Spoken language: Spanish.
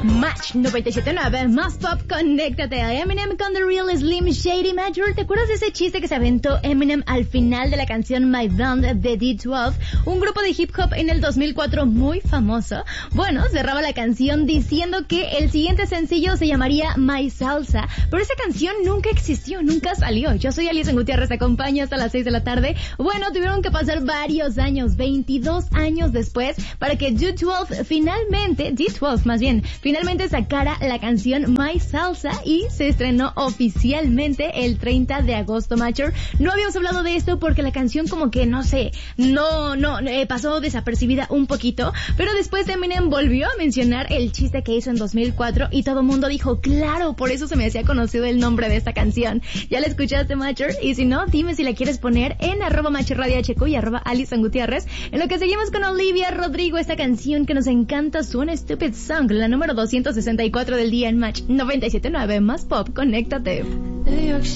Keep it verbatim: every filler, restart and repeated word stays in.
Match noventa y siete punto nueve, más pop, conéctate a Eminem con The Real Slim Shady Major. ¿Te acuerdas de ese chiste que se aventó Eminem al final de la canción My Band de D doce, un grupo de hip hop en el dos mil cuatro muy famoso? Bueno, cerraba la canción diciendo que el siguiente sencillo se llamaría My Salsa, pero esa canción nunca existió, nunca salió. Yo soy Alison Gutiérrez, te acompaño hasta las seis de la tarde. Bueno, tuvieron que pasar varios años, veintidós años después, para que D doce finalmente, D doce más bien, finalmente sacara la canción My Salsa y se estrenó oficialmente el treinta de agosto, Major. No habíamos hablado de esto porque la canción como que, no sé, no, no, eh, pasó desapercibida un poquito, pero después Eminem volvió a mencionar el chiste que hizo en dos mil cuatro y todo el mundo dijo, claro, por eso se me hacía conocido el nombre de esta canción. ¿Ya la escuchaste, Major? Y si no, dime si la quieres poner en arroba Major Radio H Q y arroba Alison Gutiérrez. En lo que seguimos con Olivia Rodrigo, esta canción que nos encanta, suena Stupid Song, la número doscientos sesenta y cuatro del día en Match noventa y siete punto nueve, más pop, conéctate.